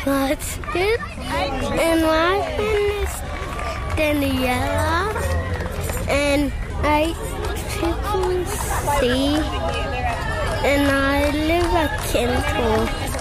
That's good. And my friend is Daniela. And I triple C. And I live at Kenton.